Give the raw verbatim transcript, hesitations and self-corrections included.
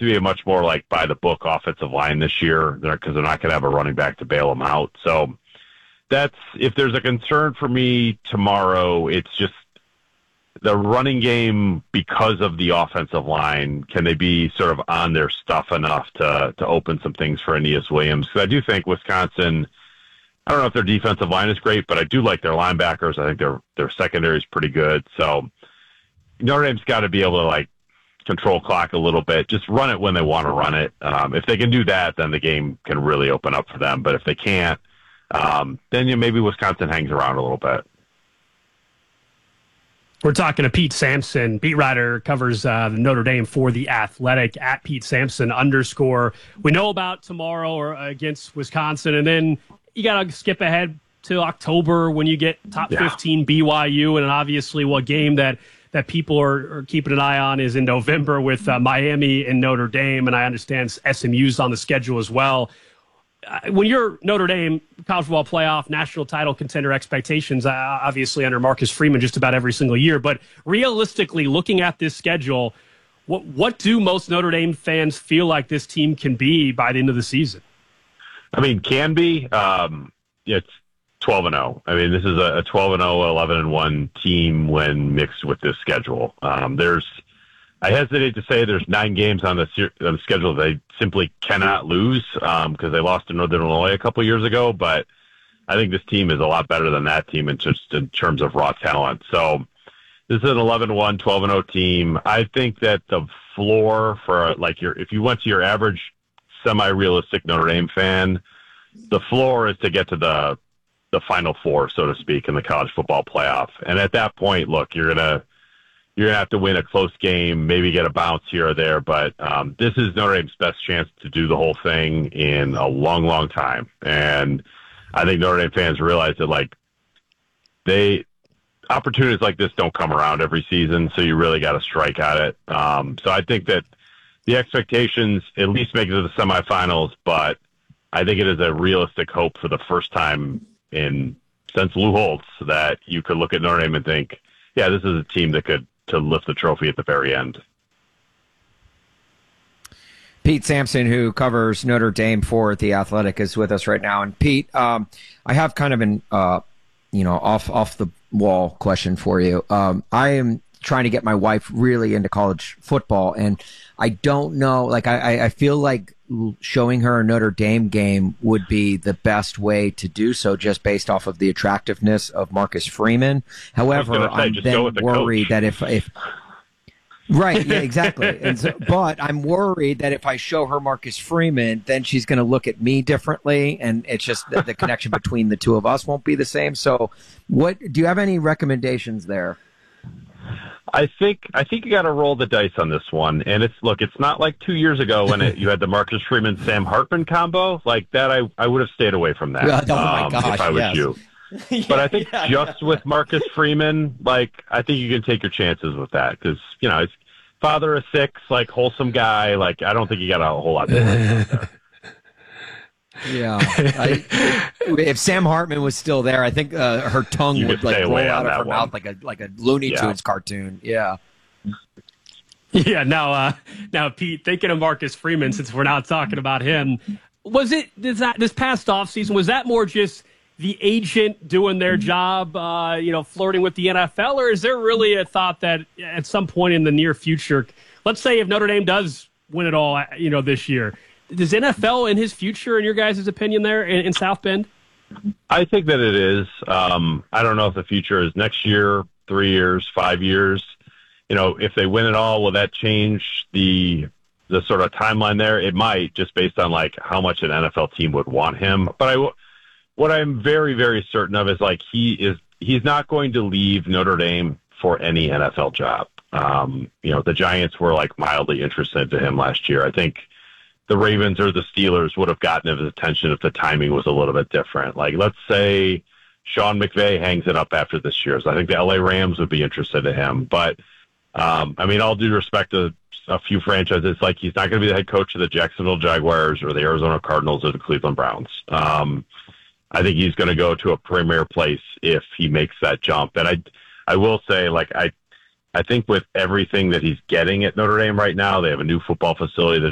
to be a much more like by the book offensive line this year because they're not going to have a running back to bail them out. So that's, if there's a concern for me tomorrow, it's just the running game because of the offensive line. Can they be sort of on their stuff enough to, to open some things for Aeneas Williams? Because I do think Wisconsin, I don't know if their defensive line is great, but I do like their linebackers. I think their their secondary is pretty good. So Notre Dame's got to be able to like control clock a little bit, just run it when they want to run it. Um, if they can do that, then the game can really open up for them. But if they can't, um, then you know, maybe Wisconsin hangs around a little bit. We're talking to Pete Sampson, beat writer, covers uh, Notre Dame for The Athletic, at Pete Sampson underscore. We know about tomorrow or against Wisconsin, and then you got to skip ahead to October when you get top yeah. fifteen B Y U, and obviously what game that, that people are, are keeping an eye on is in November with uh, Miami and Notre Dame, and I understand S M U's on the schedule as well. Uh, when you're Notre Dame, college football playoff, national title contender expectations, uh, obviously under Marcus Freeman just about every single year, but realistically looking at this schedule, what what do most Notre Dame fans feel like this team can be by the end of the season? I mean, can be. Um, it's twelve and oh. I mean, this is a twelve and oh, eleven and one team when mixed with this schedule. Um, there's, I hesitate to say there's nine games on the, on the schedule they simply cannot lose because um, they lost to Northern Illinois a couple years ago. But I think this team is a lot better than that team in just in terms of raw talent. So this is an eleven and one, twelve and oh team. I think that the floor for like your, if you went to your average semi-realistic Notre Dame fan, the floor is to get to the the Final Four, so to speak, in the college football playoff. And at that point, look, you're gonna you're gonna have to win a close game, maybe get a bounce here or there. But um, this is Notre Dame's best chance to do the whole thing in a long, long time. And I think Notre Dame fans realize that like they opportunities like this don't come around every season, so you really got to strike at it. Um, so I think that the expectations at least make it to the semifinals, but I think it is a realistic hope for the first time in since Lou Holtz that you could look at Notre Dame and think, yeah, this is a team that could to lift the trophy at the very end. Pete Sampson, who covers Notre Dame for The Athletic, is with us right now. And Pete, um, I have kind of an uh, you know off off the wall question for you. Um, I am trying to get my wife really into college football, and I don't know, like I, I feel like showing her a Notre Dame game would be the best way to do so just based off of the attractiveness of Marcus Freeman. However, say, I'm then the worried coach. that if, if right, yeah, exactly. And so, but I'm worried that if I show her Marcus Freeman, then she's going to look at me differently, and it's just the, the connection between the two of us won't be the same. So what do you have any recommendations there? I think I think you got to roll the dice on this one, and it's look, it's not like two years ago when it, you had the Marcus Freeman Sam Hartman combo like that. I, I would have stayed away from that oh, my um, gosh, if I was yes. you. yeah, but I think yeah, just yeah. with Marcus Freeman, like I think you can take your chances with that because you know he's father of six, like wholesome guy. Like I don't think you got a whole lot to worry about there. Yeah, I, if Sam Hartman was still there, I think uh, her tongue you would like roll out of her one. mouth like a like a Looney yeah. Tunes cartoon. Yeah, yeah. Now, uh, now, Pete, thinking of Marcus Freeman, since we're not talking about him, was it this, that, this past offseason, was that more just the agent doing their job, uh, you know, flirting with the N F L, or is there really a thought that at some point in the near future, let's say if Notre Dame does win it all, you know, this year, does N F L in his future, in your guys' opinion, there in, in South Bend? I think that it is. Um, I don't know if the future is next year, three years, five years. You know, if they win it all, will that change the the sort of timeline there? It might, just based on like how much an N F L team would want him. But I, what I'm very, very certain of is like he is he's not going to leave Notre Dame for any N F L job. Um, you know, the Giants were like mildly interested to him last year. I think the Ravens or the Steelers would have gotten his attention if the timing was a little bit different. Like, let's say Sean McVay hangs it up after this year. So I think the L A Rams would be interested in him. But, um, I mean, all due respect to a few franchises, like he's not going to be the head coach of the Jacksonville Jaguars or the Arizona Cardinals or the Cleveland Browns. Um, I think he's going to go to a premier place if he makes that jump. And I, I will say, like, I, I think with everything that he's getting at Notre Dame right now, they have a new football facility that